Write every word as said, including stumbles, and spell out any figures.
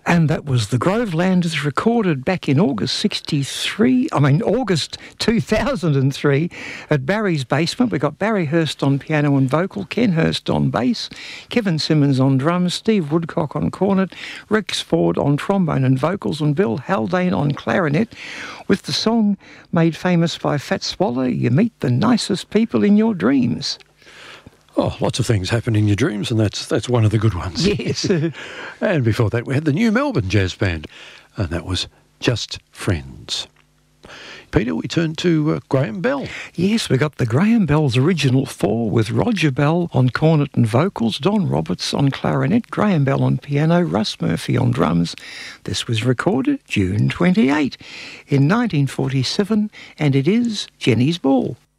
And that was the Grovelanders, recorded back in August sixty-three, I mean August two thousand three at Barry's Basement. We got Barry Hurst on piano and vocal, Ken Hurst on bass, Kevin Simmons on drums, Steve Woodcock on cornet, Rex Ford on trombone and vocals, and Bill Haldane on clarinet, with the song made famous by Fat Swallow, You Meet the Nicest People in Your Dreams. Oh, lots of things happen in your dreams, and that's that's one of the good ones. Yes. And before that, we had the New Melbourne Jazz Band, and that was Just Friends. Peter, we turn to uh, Graham Bell. Yes, we got the Graham Bell's Original Four with Roger Bell on cornet and vocals, Don Roberts on clarinet, Graham Bell on piano, Russ Murphy on drums. This was recorded June twenty-eighth in nineteen forty-seven, and it is Jenny's Ball.